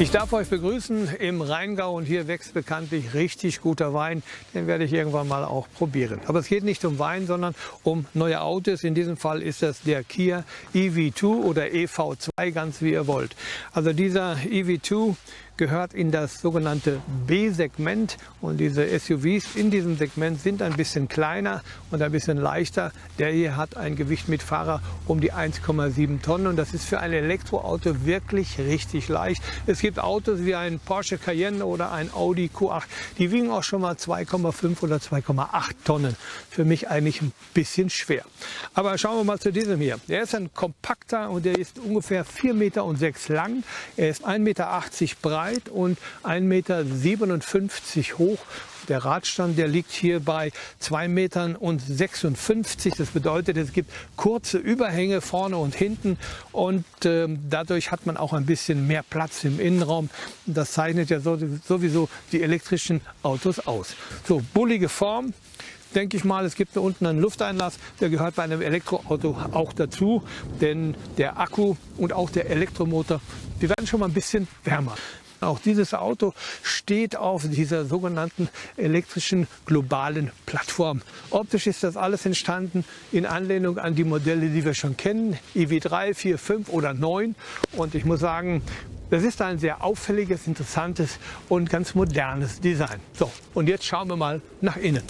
Ich darf euch begrüßen im Rheingau und hier wächst bekanntlich richtig guter Wein. Den werde ich irgendwann mal auch probieren. Aber es geht nicht um Wein, sondern um neue Autos. In diesem Fall ist das der Kia EV2 oder EV2, ganz wie ihr wollt. Also dieser EV2 gehört in das sogenannte B-Segment und diese SUVs in diesem Segment sind ein bisschen kleiner und ein bisschen leichter. Der hier hat ein Gewicht mit Fahrer um die 1,7 Tonnen und das ist für ein Elektroauto wirklich richtig leicht. Es gibt Autos wie ein Porsche Cayenne oder ein Audi Q8, die wiegen auch schon mal 2,5 oder 2,8 Tonnen. Für mich eigentlich ein bisschen schwer. Aber schauen wir mal zu diesem hier. Der ist ein kompakter und der ist ungefähr 4,6 Meter lang. Er ist 1,80 Meter breit und 1,57 Meter hoch. Der Radstand, der liegt hier bei 2,56 Metern. Das bedeutet, es gibt kurze Überhänge vorne und hinten und dadurch hat man auch ein bisschen mehr Platz im Innenraum. Das zeichnet ja sowieso die elektrischen Autos aus. So, bullige Form. Denke ich mal, es gibt da unten einen Lufteinlass, der gehört bei einem Elektroauto auch dazu, denn der Akku und auch der Elektromotor, die werden schon mal ein bisschen wärmer. Auch dieses Auto steht auf dieser sogenannten elektrischen globalen Plattform. Optisch ist das alles entstanden in Anlehnung an die Modelle, die wir schon kennen, EV3, 4, 5 oder 9. Und ich muss sagen, das ist ein sehr auffälliges, interessantes und ganz modernes Design. So, und jetzt schauen wir mal nach innen.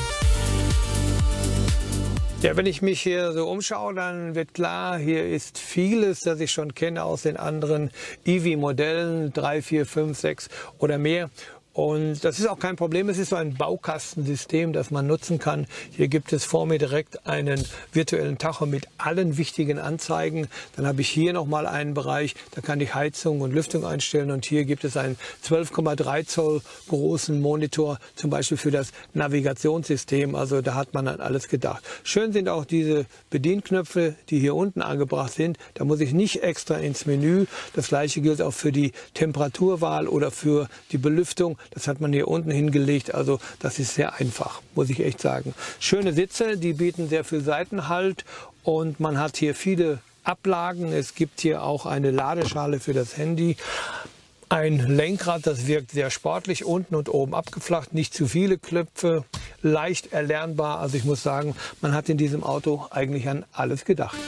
Ja, wenn ich mich hier so umschaue, dann wird klar, hier ist vieles, das ich schon kenne aus den anderen EV-Modellen, 3, 4, 5, 6 oder mehr. Und das ist auch kein Problem, es ist so ein Baukastensystem, das man nutzen kann. Hier gibt es vor mir direkt einen virtuellen Tacho mit allen wichtigen Anzeigen. Dann habe ich hier nochmal einen Bereich, da kann ich Heizung und Lüftung einstellen. Und hier gibt es einen 12,3 Zoll großen Monitor, zum Beispiel für das Navigationssystem. Also da hat man an alles gedacht. Schön sind auch diese Bedienknöpfe, die hier unten angebracht sind. Da muss ich nicht extra ins Menü. Das gleiche gilt auch für die Temperaturwahl oder für die Belüftung. Das hat man hier unten hingelegt, also das ist sehr einfach, muss ich echt sagen. Schöne Sitze, die bieten sehr viel Seitenhalt und man hat hier viele Ablagen. Es gibt hier auch eine Ladeschale für das Handy. Ein Lenkrad, das wirkt sehr sportlich, unten und oben abgeflacht, nicht zu viele Knöpfe, leicht erlernbar. Also ich muss sagen, man hat in diesem Auto eigentlich an alles gedacht.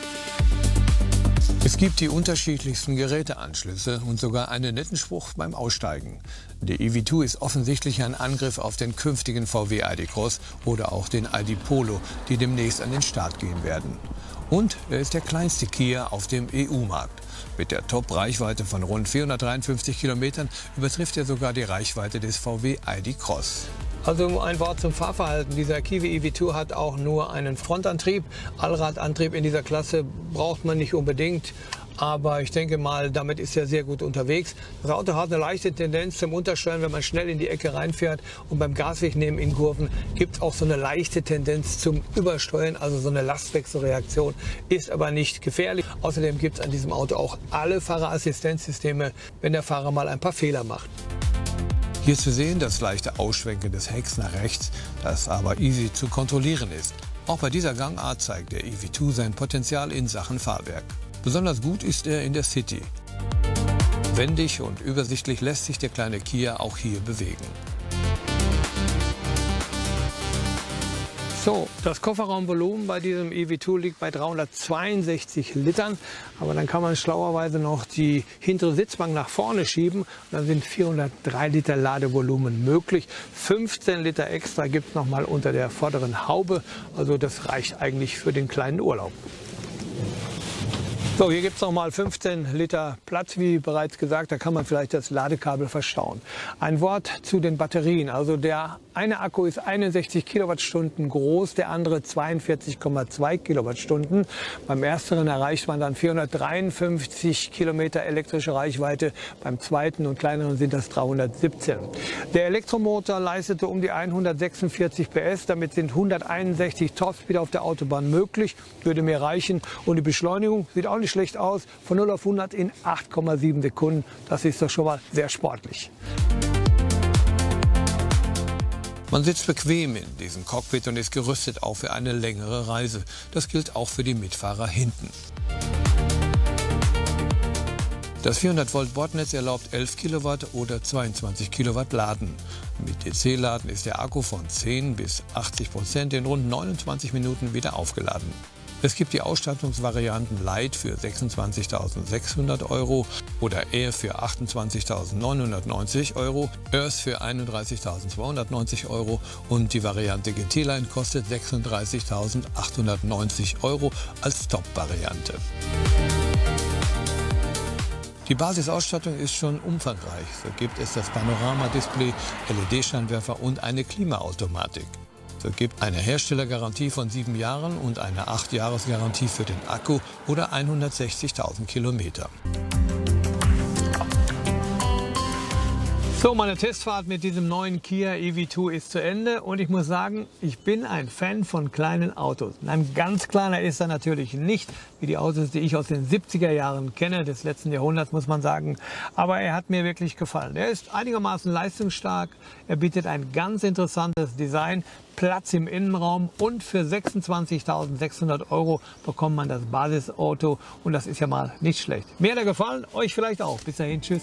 Es gibt die unterschiedlichsten Geräteanschlüsse und sogar einen netten Spruch beim Aussteigen. Der EV2 ist offensichtlich ein Angriff auf den künftigen VW ID Cross oder auch den ID Polo, die demnächst an den Start gehen werden. Und er ist der kleinste Kia auf dem EU-Markt. Mit der Top-Reichweite von rund 453 Kilometern übertrifft er sogar die Reichweite des VW ID Cross. Also ein Wort zum Fahrverhalten. Dieser Kia EV2 hat auch nur einen Frontantrieb. Allradantrieb in dieser Klasse braucht man nicht unbedingt. Aber ich denke mal, damit ist er sehr gut unterwegs. Das Auto hat eine leichte Tendenz zum Untersteuern, wenn man schnell in die Ecke reinfährt. Und beim Gaswegnehmen in Kurven gibt es auch so eine leichte Tendenz zum Übersteuern, also so eine Lastwechselreaktion. Ist aber nicht gefährlich. Außerdem gibt es an diesem Auto auch alle Fahrerassistenzsysteme, wenn der Fahrer mal ein paar Fehler macht. Hier zu sehen das leichte Ausschwenken des Hecks nach rechts, das aber easy zu kontrollieren ist. Auch bei dieser Gangart zeigt der EV2 sein Potenzial in Sachen Fahrwerk. Besonders gut ist er in der City. Wendig und übersichtlich lässt sich der kleine Kia auch hier bewegen. So, das Kofferraumvolumen bei diesem EV2 liegt bei 362 Litern. Aber dann kann man schlauerweise noch die hintere Sitzbank nach vorne schieben. Dann sind 403 Liter Ladevolumen möglich. 15 Liter extra gibt es noch mal unter der vorderen Haube. Also das reicht eigentlich für den kleinen Urlaub. So, hier gibt es noch mal 15 Liter Platz, wie bereits gesagt, da kann man vielleicht das Ladekabel verstauen. Ein Wort zu den Batterien. Also der eine Akku ist 61 Kilowattstunden groß, der andere 42,2 Kilowattstunden. Beim ersteren erreicht man dann 453 Kilometer elektrische Reichweite, beim zweiten und kleineren sind das 317. Der Elektromotor leistete um die 146 PS, damit sind 161 Topspeed auf der Autobahn möglich, würde mir reichen. Und die Beschleunigung sieht auch nicht schlecht aus, von 0 auf 100 in 8,7 Sekunden. Das ist doch schon mal sehr sportlich. Man sitzt bequem in diesem Cockpit und ist gerüstet auch für eine längere Reise. Das gilt auch für die Mitfahrer hinten. Das 400-Volt-Bordnetz erlaubt 11 Kilowatt oder 22 Kilowatt Laden. Mit DC-Laden ist der Akku von 10 bis 80% in rund 29 Minuten wieder aufgeladen. Es gibt die Ausstattungsvarianten Lite für 26.600 € oder Air für 28.990 €, Earth für 31.290 € und die Variante GT-Line kostet 36.890 € als Top-Variante. Die Basisausstattung ist schon umfangreich. So gibt es das Panorama-Display, LED-Scheinwerfer und eine Klimaautomatik. So gibt eine Herstellergarantie von 7 Jahren und eine 8-Jahres-Garantie für den Akku oder 160.000 Kilometer. So, meine Testfahrt mit diesem neuen Kia EV2 ist zu Ende und ich muss sagen, ich bin ein Fan von kleinen Autos. Ein ganz kleiner ist er natürlich nicht, wie die Autos, die ich aus den 70er Jahren kenne, des letzten Jahrhunderts muss man sagen, aber er hat mir wirklich gefallen. Er ist einigermaßen leistungsstark, er bietet ein ganz interessantes Design, Platz im Innenraum und für 26.600 € bekommt man das Basisauto und das ist ja mal nicht schlecht. Mir hat er gefallen, euch vielleicht auch. Bis dahin, tschüss.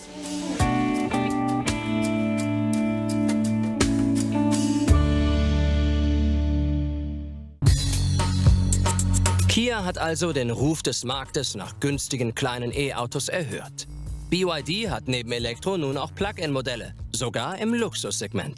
Kia hat also den Ruf des Marktes nach günstigen kleinen E-Autos erhört. BYD hat neben Elektro nun auch Plug-in-Modelle, sogar im Luxussegment.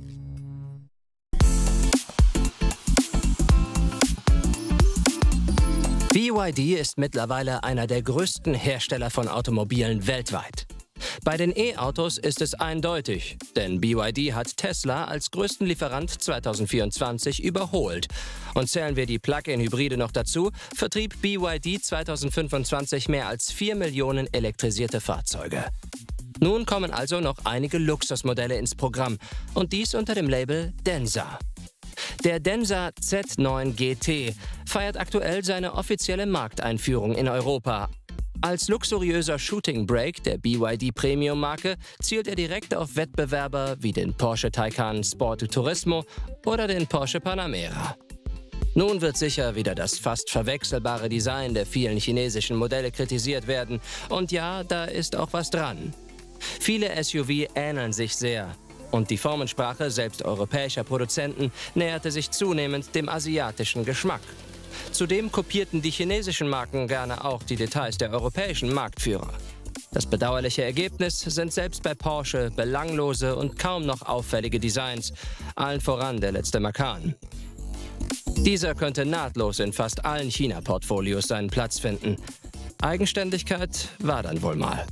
BYD ist mittlerweile einer der größten Hersteller von Automobilen weltweit. Bei den E-Autos ist es eindeutig, denn BYD hat Tesla als größten Lieferant 2024 überholt. Und zählen wir die Plug-in-Hybride noch dazu, vertrieb BYD 2025 mehr als 4 Millionen elektrisierte Fahrzeuge. Nun kommen also noch einige Luxusmodelle ins Programm und dies unter dem Label Denza. Der Denza Z9 GT feiert aktuell seine offizielle Markteinführung in Europa. Als luxuriöser Shooting Brake der BYD Premium-Marke zielt er direkt auf Wettbewerber wie den Porsche Taycan Sport Turismo oder den Porsche Panamera. Nun wird sicher wieder das fast verwechselbare Design der vielen chinesischen Modelle kritisiert werden. Und ja, da ist auch was dran. Viele SUV ähneln sich sehr. Und die Formensprache selbst europäischer Produzenten näherte sich zunehmend dem asiatischen Geschmack. Zudem kopierten die chinesischen Marken gerne auch die Details der europäischen Marktführer. Das bedauerliche Ergebnis sind selbst bei Porsche belanglose und kaum noch auffällige Designs, allen voran der letzte Macan. Dieser könnte nahtlos in fast allen China-Portfolios seinen Platz finden. Eigenständigkeit war dann wohl mal.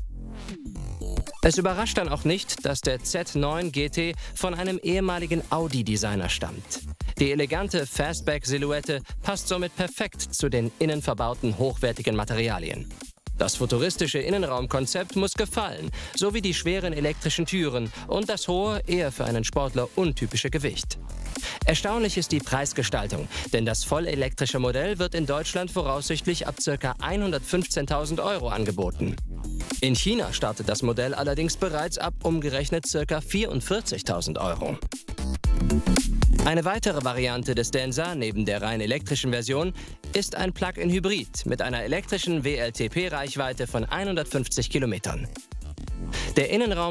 Es überrascht dann auch nicht, dass der Z9 GT von einem ehemaligen Audi-Designer stammt. Die elegante Fastback-Silhouette passt somit perfekt zu den innen verbauten hochwertigen Materialien. Das futuristische Innenraumkonzept muss gefallen, sowie die schweren elektrischen Türen und das hohe, eher für einen Sportler untypische Gewicht. Erstaunlich ist die Preisgestaltung, denn das vollelektrische Modell wird in Deutschland voraussichtlich ab ca. 115.000 € angeboten. In China startet das Modell allerdings bereits ab umgerechnet ca. 44.000 €. Eine weitere Variante des Denza neben der rein elektrischen Version ist ein Plug-in-Hybrid mit einer elektrischen WLTP-Reichweite von 150 Kilometern. Der Innenraum